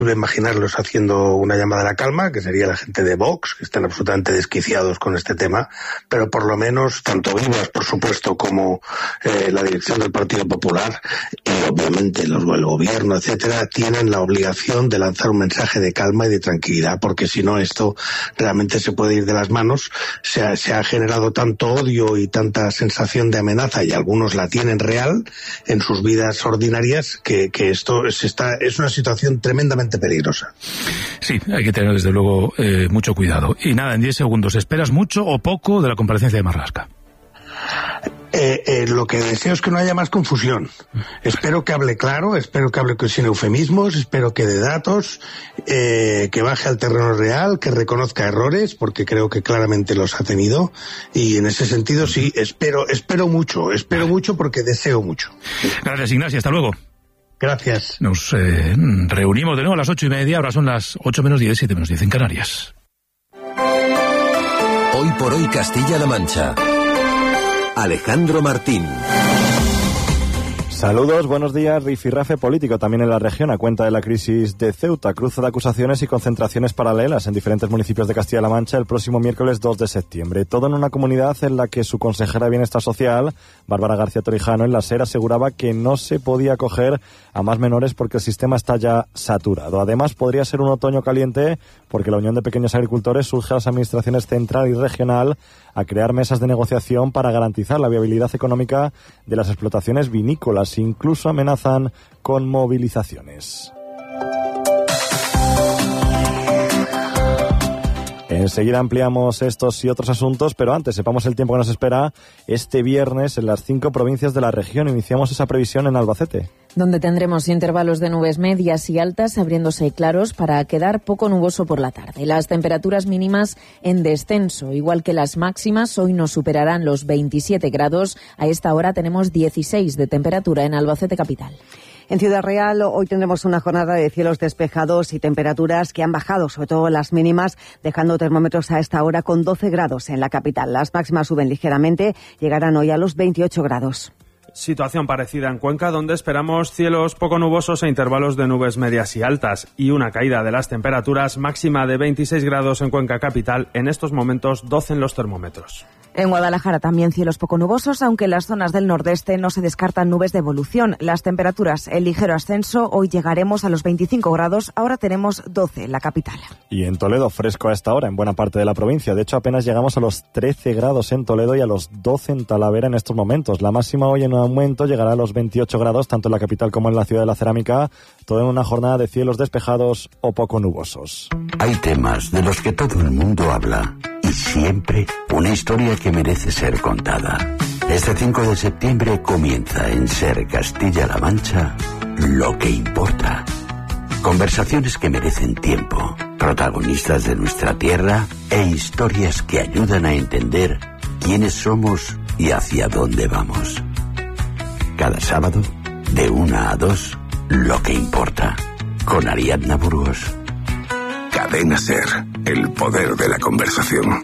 imaginarlos haciendo una llamada a la calma, que sería la gente de Vox, que están absolutamente desquiciados con este tema, pero por lo menos tanto Vivas, por supuesto, como la dirección del Partido Popular y obviamente el gobierno, etcétera, tienen la obligación de lanzar un mensaje de calma y de tranquilidad, porque si no esto realmente se puede ir de las manos. Se ha generado tanto odio y tanta sensación de amenaza, y algunos la tienen real en sus vidas ordinarias, que esto es una situación tremendamente peligrosa. Sí, hay que tener desde luego mucho cuidado. Y nada, en 10 segundos, ¿esperas mucho o poco de la comparecencia de Marlaska? Lo que deseo es que no haya más confusión. Espero que hable claro, espero que hable sin eufemismos, espero que dé datos, que baje al terreno real, que reconozca errores, porque creo que claramente los ha tenido, y en ese sentido sí, espero mucho porque deseo mucho. Gracias, Ignacio, hasta luego. Gracias. Nos reunimos de nuevo a las 8:30, ahora son las 8:10, 7:10 en Canarias. Hoy por hoy Castilla-La Mancha. Alejandro Martín. Saludos, buenos días. Rifirrafe político también en la región a cuenta de la crisis de Ceuta. Cruce de acusaciones y concentraciones paralelas en diferentes municipios de Castilla-La Mancha el próximo miércoles 2 de septiembre. Todo en una comunidad en la que su consejera de Bienestar Social, Bárbara García Torijano, en la SER aseguraba que no se podía acoger a más menores porque el sistema está ya saturado. Además, podría ser un otoño caliente porque la Unión de Pequeños Agricultores surge a las administraciones central y regional a crear mesas de negociación para garantizar la viabilidad económica de las explotaciones vinícolas. Incluso amenazan con movilizaciones. Enseguida ampliamos estos y otros asuntos, pero antes sepamos el tiempo que nos espera este viernes en las 5 provincias de la región. Iniciamos esa previsión en Albacete, donde tendremos intervalos de nubes medias y altas abriéndose claros para quedar poco nuboso por la tarde. Las temperaturas mínimas en descenso, igual que las máximas, hoy no superarán los 27 grados. A esta hora tenemos 16 de temperatura en Albacete capital. En Ciudad Real hoy tendremos una jornada de cielos despejados y temperaturas que han bajado, sobre todo las mínimas, dejando termómetros a esta hora con 12 grados en la capital. Las máximas suben ligeramente, llegarán hoy a los 28 grados. Situación parecida en Cuenca, donde esperamos cielos poco nubosos e intervalos de nubes medias y altas y una caída de las temperaturas, máxima de 26 grados en Cuenca capital, en estos momentos 12 en los termómetros. En Guadalajara también cielos poco nubosos, aunque en las zonas del nordeste no se descartan nubes de evolución. Las temperaturas en ligero ascenso, hoy llegaremos a los 25 grados, ahora tenemos 12 en la capital. Y en Toledo fresco a esta hora en buena parte de la provincia, de hecho apenas llegamos a los 13 grados en Toledo y a los 12 en Talavera en estos momentos. La máxima hoy en aumento llegará a los 28 grados tanto en la capital como en la ciudad de la Cerámica, todo en una jornada de cielos despejados o poco nubosos. Hay temas de los que todo el mundo habla. Y siempre una historia que merece ser contada. Este 5 de septiembre comienza en SER Castilla-La Mancha Lo que importa. Conversaciones que merecen tiempo, protagonistas de nuestra tierra e historias que ayudan a entender quiénes somos y hacia dónde vamos. Cada sábado, de 1 a 2, Lo que importa, con Ariadna Burgos. Cadena SER, el poder de la conversación.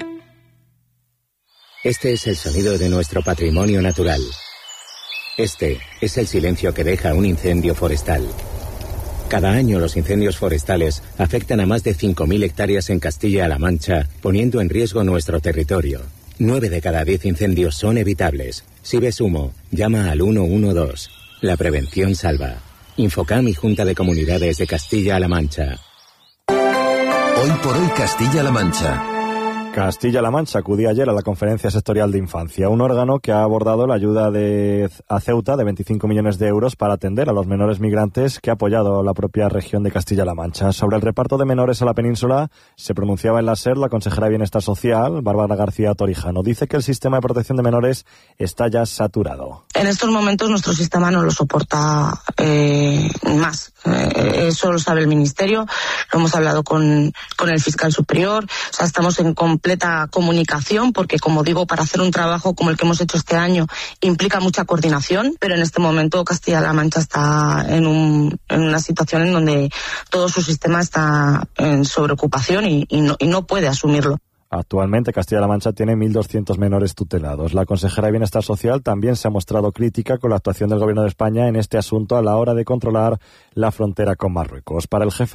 Este es el sonido de nuestro patrimonio natural. Este es el silencio que deja un incendio forestal. Cada año los incendios forestales afectan a más de 5.000 hectáreas en Castilla-La Mancha, poniendo en riesgo nuestro territorio. 9 de cada 10 incendios son evitables. Si ves humo, llama al 112. La prevención salva. Infocam y Junta de Comunidades de Castilla-La Mancha. Hoy por hoy Castilla-La Mancha. Castilla-La Mancha acudía ayer a la Conferencia Sectorial de Infancia, un órgano que ha abordado la ayuda a Ceuta de 25 millones de euros para atender a los menores migrantes que ha apoyado la propia región de Castilla-La Mancha. Sobre el reparto de menores a la península se pronunciaba en la SER la consejera de Bienestar Social, Bárbara García Torijano. Dice que el sistema de protección de menores está ya saturado. En estos momentos nuestro sistema no lo soporta más. Eso lo sabe el Ministerio, lo hemos hablado con el fiscal superior, o sea, estamos en completa comunicación porque, como digo, para hacer un trabajo como el que hemos hecho este año implica mucha coordinación, pero en este momento Castilla-La Mancha está en una situación en donde todo su sistema está en sobreocupación y no puede asumirlo. Actualmente Castilla-La Mancha tiene 1.200 menores tutelados. La consejera de Bienestar Social también se ha mostrado crítica con la actuación del Gobierno de España en este asunto a la hora de controlar la frontera con Marruecos. Para el jefe